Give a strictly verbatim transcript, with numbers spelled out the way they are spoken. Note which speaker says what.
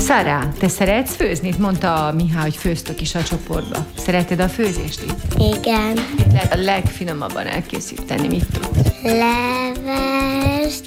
Speaker 1: Szara, te szeretsz főzni? Mondta Mihály, hogy főztök is a csoportba. Szereted a főzést itt?
Speaker 2: Igen.
Speaker 1: Mit lehet a legfinomabban elkészíteni? Mit tudsz?
Speaker 2: Levest,